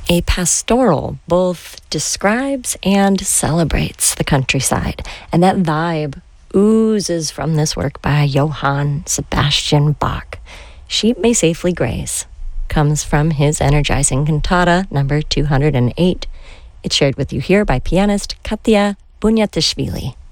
a pastoral, both describes and celebrates the countryside. And that vibe oozes from this work by Johann Sebastian Bach. Sheep May Safely Graze comes from his energizing cantata number 208. It's shared with you here by pianist Katya Bunyatishvili.